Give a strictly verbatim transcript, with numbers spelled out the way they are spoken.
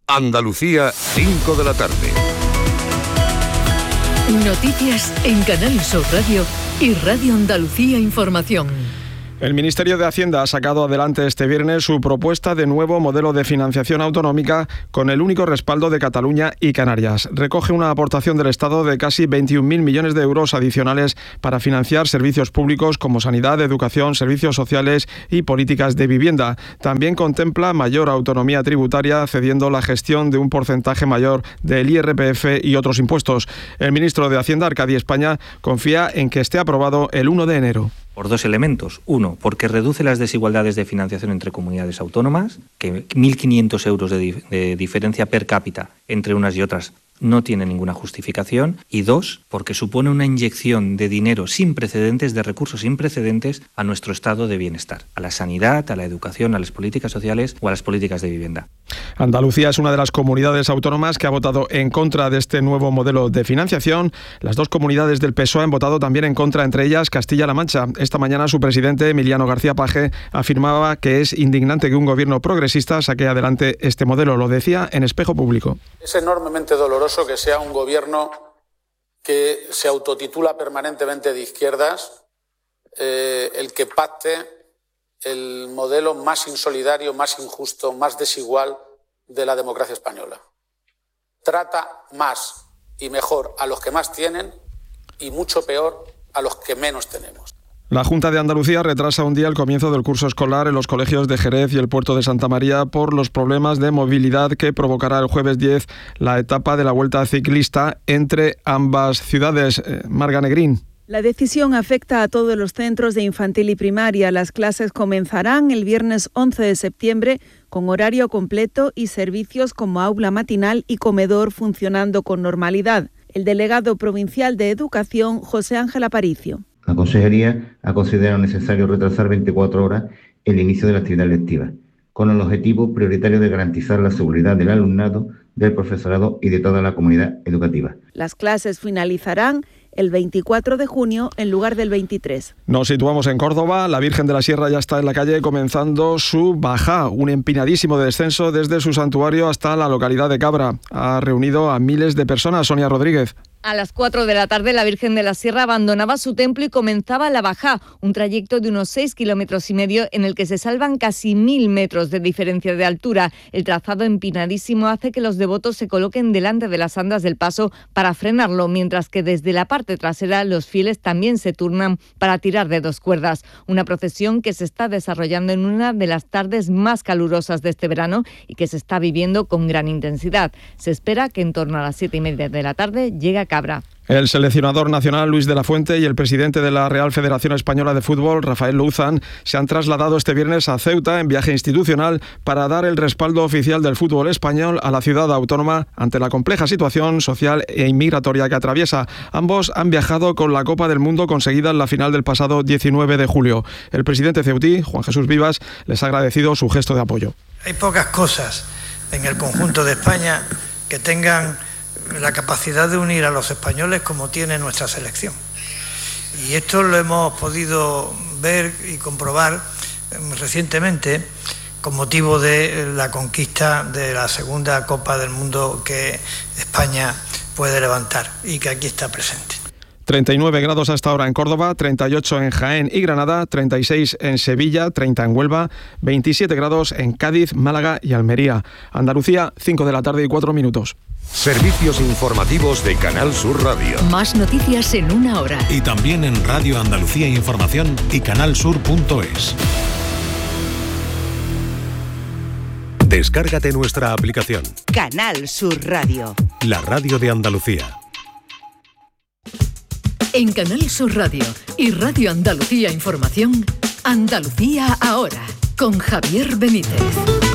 Andalucía, cinco de la tarde. Noticias en Canal Sur Radio y Radio Andalucía Información. El Ministerio de Hacienda ha sacado adelante este viernes su propuesta de nuevo modelo de financiación autonómica con el único respaldo de Cataluña y Canarias. Recoge una aportación del Estado de casi veintiún mil millones de euros adicionales para financiar servicios públicos como sanidad, educación, servicios sociales y políticas de vivienda. También contempla mayor autonomía tributaria, cediendo la gestión de un porcentaje mayor del I R P F y otros impuestos. El ministro de Hacienda, Arcadi España, confía en que esté aprobado el uno de enero. Por dos elementos. Uno, porque reduce las desigualdades de financiación entre comunidades autónomas, que mil quinientos euros de, di- de diferencia per cápita entre unas y otras no tiene ninguna justificación. Y dos, porque supone una inyección de dinero sin precedentes, de recursos sin precedentes a nuestro estado de bienestar, a la sanidad, a la educación, a las políticas sociales o a las políticas de vivienda. Andalucía es una de las comunidades autónomas que ha votado en contra de este nuevo modelo de financiación. Las dos comunidades del P S O E han votado también en contra, entre ellas Castilla-La Mancha. Esta mañana su presidente, Emiliano García Paje, afirmaba que es indignante que un gobierno progresista saque adelante este modelo. Lo decía en Espejo Público. Es enormemente doloroso que sea un gobierno que se autotitula permanentemente de izquierdas eh, el que pacte el modelo más insolidario, más injusto, más desigual de la democracia española. Trata más y mejor a los que más tienen y mucho peor a los que menos tenemos. La Junta de Andalucía retrasa un día el comienzo del curso escolar en los colegios de Jerez y el puerto de Santa María por los problemas de movilidad que provocará el jueves diez la etapa de la Vuelta Ciclista entre ambas ciudades. Eh, Marga Negrín. La decisión afecta a todos los centros de infantil y primaria. Las clases comenzarán el viernes once de septiembre con horario completo y servicios como aula matinal y comedor funcionando con normalidad. El delegado provincial de Educación, José Ángel Aparicio. La Consejería ha considerado necesario retrasar veinticuatro horas el inicio de la actividad lectiva, con el objetivo prioritario de garantizar la seguridad del alumnado, del profesorado y de toda la comunidad educativa. Las clases finalizarán el veinticuatro de junio en lugar del veintitrés. Nos situamos en Córdoba. La Virgen de la Sierra ya está en la calle comenzando su bajá, un empinadísimo descenso desde su santuario hasta la localidad de Cabra. Ha reunido a miles de personas. Sonia Rodríguez. A las cuatro de la tarde, la Virgen de la Sierra abandonaba su templo y comenzaba la bajá, un trayecto de unos seis kilómetros y medio en el que se salvan casi mil metros de diferencia de altura. El trazado empinadísimo hace que los devotos se coloquen delante de las andas del paso para frenarlo, mientras que desde la parte trasera los fieles también se turnan para tirar de dos cuerdas. Una procesión que se está desarrollando en una de las tardes más calurosas de este verano y que se está viviendo con gran intensidad. Se espera que en torno a las siete y media de la tarde llegue a Cabra. El seleccionador nacional Luis de la Fuente y el presidente de la Real Federación Española de Fútbol, Rafael Louzán, se han trasladado este viernes a Ceuta en viaje institucional para dar el respaldo oficial del fútbol español a la ciudad autónoma ante la compleja situación social e inmigratoria que atraviesa. Ambos han viajado con la Copa del Mundo conseguida en la final del pasado diecinueve de julio. El presidente ceutí, Juan Jesús Vivas, les ha agradecido su gesto de apoyo. Hay pocas cosas en el conjunto de España que tengan la capacidad de unir a los españoles como tiene nuestra selección. Y esto lo hemos podido ver y comprobar recientemente con motivo de la conquista de la segunda Copa del Mundo que España puede levantar y que aquí está presente. treinta y nueve grados hasta ahora en Córdoba, treinta y ocho en Jaén y Granada, treinta y seis en Sevilla, treinta en Huelva, veintisiete grados en Cádiz, Málaga y Almería. Andalucía, cinco de la tarde y cuatro minutos. Servicios informativos de Canal Sur Radio. Más noticias en una hora. Y también en Radio Andalucía Información y canalsur punto es. Descárgate nuestra aplicación. Canal Sur Radio. La radio de Andalucía. En Canal Sur Radio y Radio Andalucía Información, Andalucía ahora, con Javier Benítez.